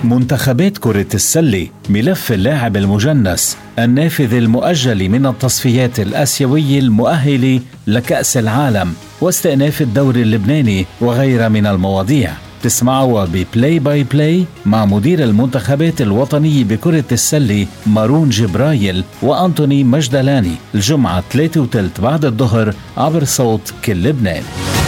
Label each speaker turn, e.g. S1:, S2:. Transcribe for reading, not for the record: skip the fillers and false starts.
S1: منتخبات كرة السلة، ملف اللاعب المجنس النافذ المؤجل من التصفيات الآسيوية المؤهلة لكأس العالم، واستئناف الدوري اللبناني وغيرها من المواضيع. تسمعوا ببلاي باي بلاي مع مدير المنتخبات الوطنية بكرة السلة مارون جبرايل وأنتوني مجدلاني الجمعة 3:15 بعد الظهر عبر صوت كل لبنان.